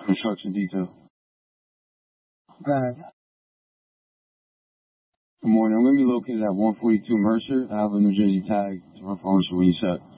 Construction detail. Right. Good morning. I'm going to be located at 142 Mercer Avenue, New Jersey. Tag to our phone when you set.